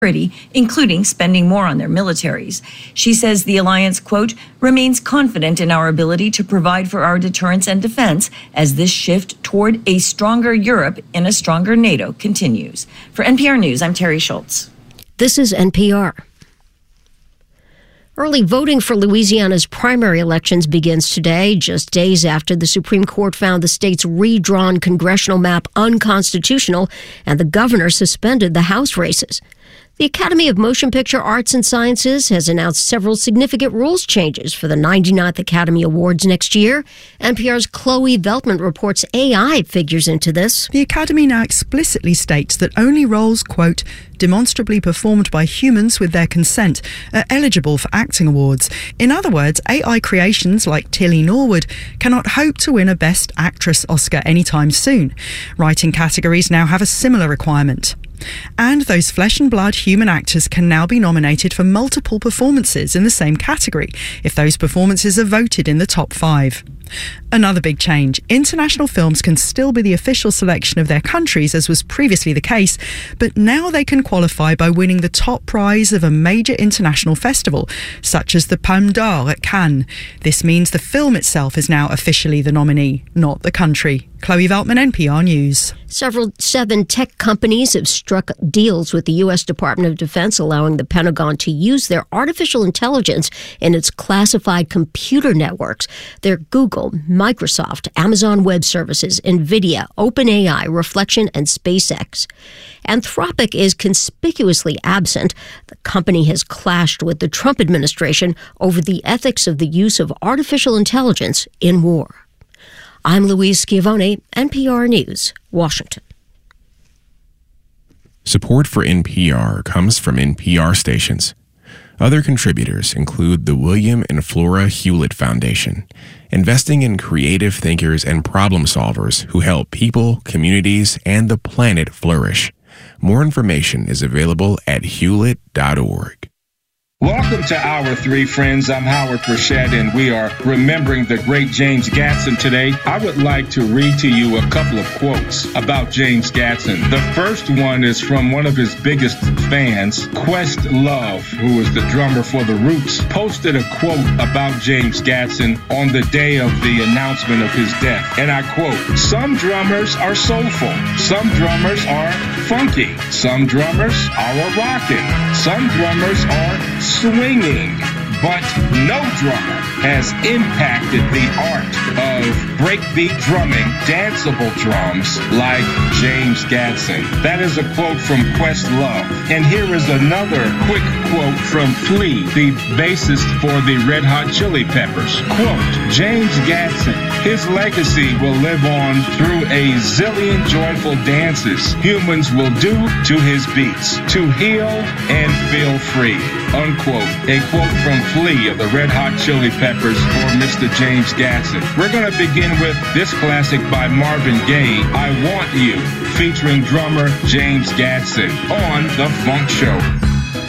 including spending more on their militaries. She says the alliance, quote, remains confident in our ability to provide for our deterrence and defense as this shift toward a stronger Europe and a stronger NATO continues. For NPR News, I'm Terry Schultz. This is NPR. Early voting for Louisiana's primary elections begins today, just days after the Supreme Court found the state's redrawn congressional map unconstitutional and the governor suspended the House races. The Academy of Motion Picture Arts and Sciences has announced several significant rules changes for the 99th Academy Awards next year. NPR's Chloe Veltman reports AI figures into this. The Academy now explicitly states that only roles, quote, demonstrably performed by humans with their consent are eligible for acting awards. In other words, AI creations like Tilly Norwood cannot hope to win a Best Actress Oscar anytime soon. Writing categories now have a similar requirement. And those flesh and blood human actors can now be nominated for multiple performances in the same category if those performances are voted in the top 5. Another big change. International films can still be the official selection of their countries, as was previously the case, but now they can qualify by winning the top prize of a major international festival, such as the Palme d'Or at Cannes. This means the film itself is now officially the nominee, not the country. Chloe Veltman, NPR News. 7 tech companies have struck deals with the U.S. Department of Defense, allowing the Pentagon to use their artificial intelligence in its classified computer networks. They're Google, Microsoft, Amazon Web Services, NVIDIA, OpenAI, Reflection, and SpaceX. Anthropic is conspicuously absent. The company has clashed with the Trump administration over the ethics of the use of artificial intelligence in war. I'm Louise Schiavone, NPR News, Washington. Support for NPR comes from NPR stations. Other contributors include the William and Flora Hewlett Foundation, investing in creative thinkers and problem solvers who help people, communities, and the planet flourish. More information is available at hewlett.org. Welcome to Hour 3, friends. I'm Howard Burchett, and we are remembering the great James Gadson today. I would like to read to you a couple of quotes about James Gadson. The first one is from one of his biggest fans, Questlove, who is the drummer for The Roots, posted a quote about James Gadson on the day of the announcement of his death. And I quote, "Some drummers are soulful. Some drummers are funky. Some drummers are rockin'. Some drummers are swinging, but no drummer has impacted the art of breakbeat drumming, danceable drums like James Gadson." That is a quote from Questlove. And here is another quick quote from Flea, the bassist for the Red Hot Chili Peppers. Quote, "James Gadson, his legacy will live on through a zillion joyful dances humans will do to his beats, to heal and feel free." Unquote. A quote from Flea of the Red Hot Chili Peppers for Mr. James Gadson. We're going to begin with this classic by Marvin Gaye, "I Want You," featuring drummer James Gadson on The Funk Show.